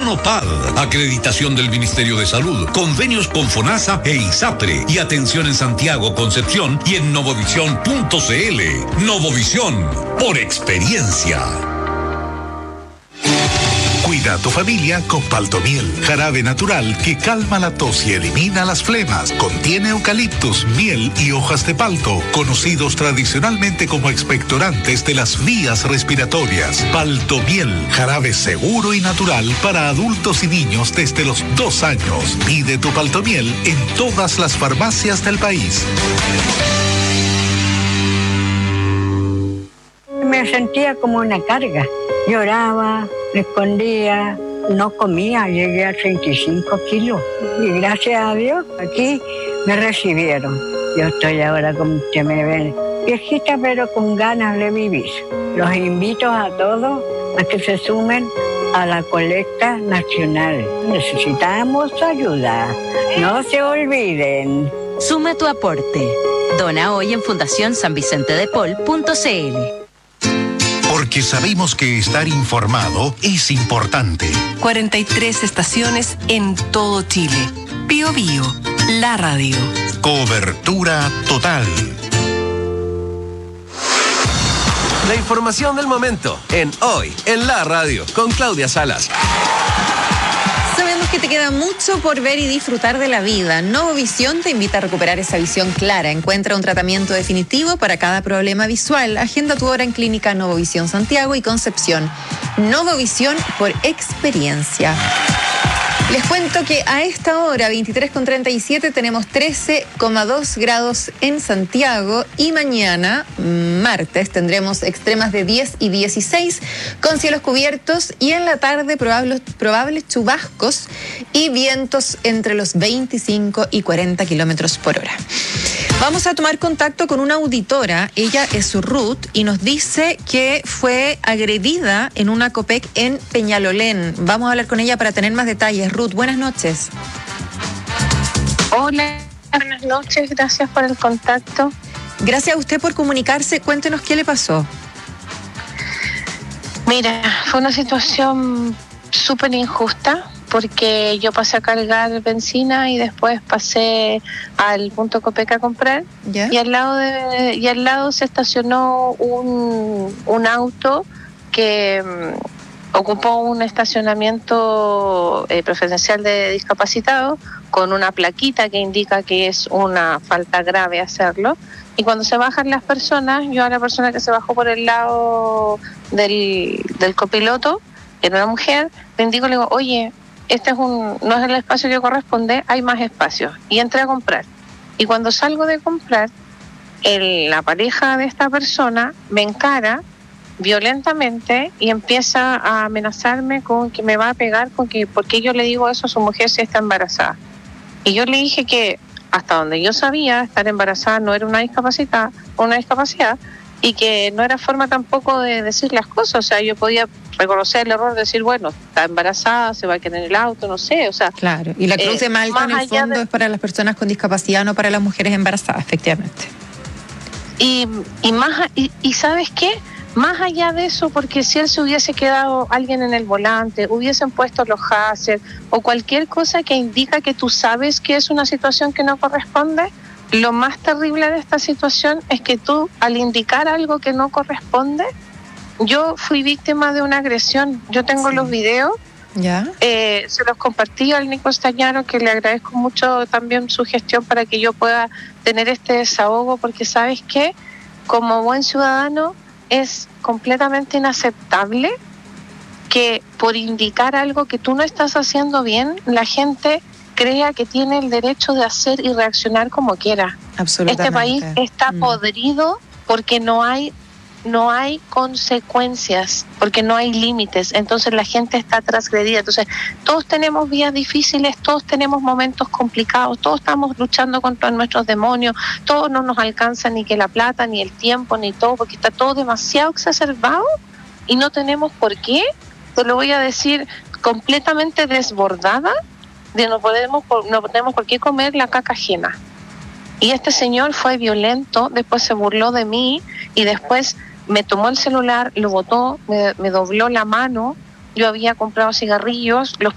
Bonopar, acreditación del Ministerio de Salud, convenios con FONASA e ISAPRE y atención en Santiago, Concepción y en Novovision.cl. Novovisión, por experiencia. Cuida a tu familia con Paltomiel, jarabe natural que calma la tos y elimina las flemas. Contiene eucaliptus, miel y hojas de palto, conocidos tradicionalmente como expectorantes de las vías respiratorias. Paltomiel, jarabe seguro y natural para adultos y niños desde los 2 años. Pide tu Paltomiel en todas las farmacias del país. Me sentía como una carga. Lloraba, me escondía, no comía, llegué a 35 kilos. Y gracias a Dios, aquí me recibieron. Yo estoy ahora, como usted me ve, viejita, pero con ganas de vivir. Los invito a todos a que se sumen a la colecta nacional. Necesitamos ayuda. No se olviden. Suma tu aporte. Dona hoy en fundacionsanvicentedepol.cl. Porque sabemos que estar informado es importante. 43 estaciones en todo Chile. Bío Bío, la radio. Cobertura total. La información del momento en Hoy en la Radio con Claudia Salas. Sabemos que te queda mucho por ver y disfrutar de la vida. Novovisión te invita a recuperar esa visión clara. Encuentra un tratamiento definitivo para cada problema visual. Agenda tu hora en Clínica Novovisión Santiago y Concepción. Novovisión por experiencia. Les cuento que a esta hora, 23:37, tenemos 13,2 grados en Santiago y mañana, martes, tendremos extremas de 10 y 16 con cielos cubiertos y en la tarde probables chubascos y vientos entre los 25 y 40 kilómetros por hora. Vamos a tomar contacto con una auditora, ella es Ruth, y nos dice que fue agredida en una Copec en Peñalolén. Vamos a hablar con ella para tener más detalles. Ruth, buenas noches. Hola, buenas noches, gracias por el contacto. Gracias a usted por comunicarse, cuéntenos qué le pasó. Mira, fue una situación súper injusta, porque yo pasé a cargar benzina y después pasé al punto Copec a comprar. ¿Ya? Y al lado se estacionó un auto que ocupó un estacionamiento preferencial de discapacitados con una plaquita que indica que es una falta grave hacerlo. Y cuando se bajan las personas, yo a la persona que se bajó por el lado del copiloto, que era una mujer, le indico, le digo, oye, no es el espacio que corresponde, hay más espacio. Y entré a comprar. Y cuando salgo de comprar, la pareja de esta persona me encara violentamente y empieza a amenazarme con que me va a pegar, porque yo le digo eso a su mujer si está embarazada. Y yo le dije que hasta donde yo sabía, estar embarazada no era una discapacidad, y que no era forma tampoco de decir las cosas. O sea, yo podía reconocer el error de decir, bueno, está embarazada, se va a quedar en el auto, no sé, o sea... Claro, y la Cruz de Malta en el fondo es para las personas con discapacidad, no para las mujeres embarazadas, efectivamente. Y ¿sabes qué? Más allá de eso, porque si él se hubiese quedado alguien en el volante, hubiesen puesto los hazards o cualquier cosa que indica que tú sabes que es una situación que no corresponde, lo más terrible de esta situación es que tú, al indicar algo que no corresponde, yo fui víctima de una agresión. Yo tengo los videos, ¿ya? Se los compartí al Nico Estañaro, que le agradezco mucho también su gestión para que yo pueda tener este desahogo, porque ¿sabes qué? Como buen ciudadano es completamente inaceptable que por indicar algo que tú no estás haciendo bien, la gente crea que tiene el derecho de hacer y reaccionar como quiera. Absolutamente. Este país está podrido porque no hay consecuencias, porque no hay límites, entonces la gente está transgredida. Entonces todos tenemos vías difíciles, todos tenemos momentos complicados, todos estamos luchando contra nuestros demonios, todos no nos alcanza ni que la plata, ni el tiempo, ni todo, porque está todo demasiado exacerbado y no tenemos por qué, te lo voy a decir, completamente desbordada, de no tenemos por qué comer la caca ajena. Y este señor fue violento, después se burló de mí y después me tomó el celular, lo botó, me dobló la mano. Yo había comprado cigarrillos, los